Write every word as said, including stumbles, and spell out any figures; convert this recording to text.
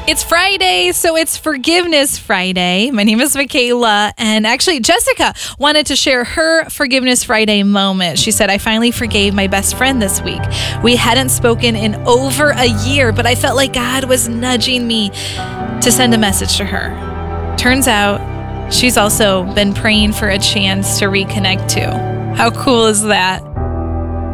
It's Friday, so it's Forgiveness Friday. My name is Michaela, and actually Jessica wanted to share her Forgiveness Friday moment. She said, I finally forgave my best friend this week. We hadn't spoken in over a year, but I felt like God was nudging me to send a message to her. Turns out, she's also been praying for a chance to reconnect too. How cool is that?